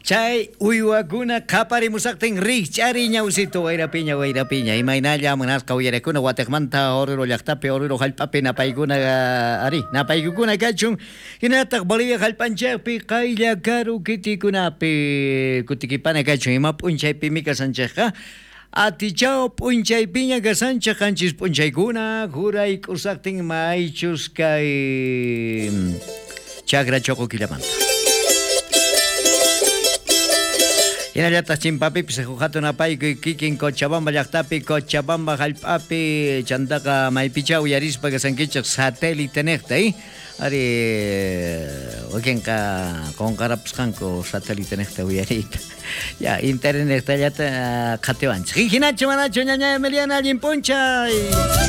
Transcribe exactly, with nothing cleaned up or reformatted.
Chay uywakuna qaparimusaqtin rikch'ari ñawsito wayrapiña wayrapiña imaynalla munasqa uyarakuna Guatemanta Oruro llaqtapi Oruro hallp'api napaykuna ari napaykukuna kachun hinataq Bolivia hallp'anchikpi qaylla karu kitikunapi kutikipana kachun ima p'unchaypimi kasanchikqa atichaw p'unchaypiña kasanchik qanchis p'unchaykuna juray k'usaqtin maychus kay chakra choco killamanta. Hinallataq chimpapipi sehujatunapayku kikin Cochabamba llaqtapi Cochabamba hallp'api chantaqa maypicha uyarispa kasankichik satélite niqtay ari wakinqa qonqarapusqanku satélite niqta uyariyta ya internet niqtallata qhatiwanchik hinachu manachu ñaña Emiliana allin punchay.